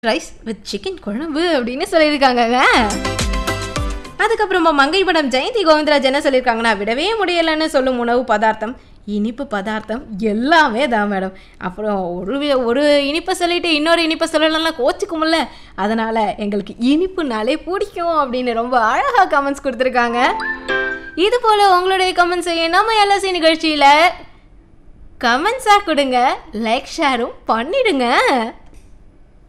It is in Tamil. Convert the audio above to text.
ரைஸ் வித் சிக்கன் குழம்பு அப்படின்னு சொல்லியிருக்காங்கங்க. அதுக்கப்புறமா மங்கை படம் ஜெயந்தி கோவிந்தராஜ் என்ன சொல்லியிருக்காங்கன்னா, விடவே முடியலைன்னு சொல்லும் உணவு பதார்த்தம் இனிப்பு பதார்த்தம் எல்லாமே தான் மேடம். அப்புறம் ஒரு இனிப்பை சொல்லிட்டு இன்னொரு இனிப்பை சொல்லலாம் கோச்சிக்கும்ல, அதனால் எங்களுக்கு இனிப்புனாலே பிடிக்கும் அப்படின்னு ரொம்ப அழகாக கமெண்ட்ஸ் கொடுத்துருக்காங்க. இது போல் உங்களுடைய கமெண்ட்ஸை நம்ம எல்எஸ்சி நிகழ்ச்சியில் கமெண்ட்ஸாக கொடுங்க, லைக் ஷேரும் பண்ணிடுங்க.